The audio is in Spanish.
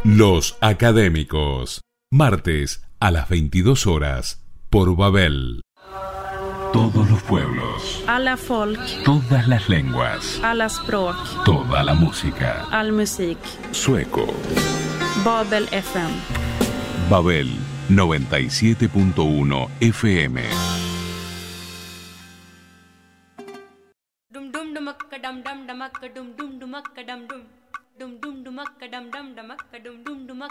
Los Académicos. Martes a las 22 horas por Babel. Todos los pueblos. Alla folk. Todas las lenguas. Alla språk. Toda la música. All musik. Sueco. Babel FM. Babel 97.1 FM. Dum dum dumakka dum dum dumakka dum dum dumakka dum dum dum dum dumakka dum dum dumakka dum dum dumakka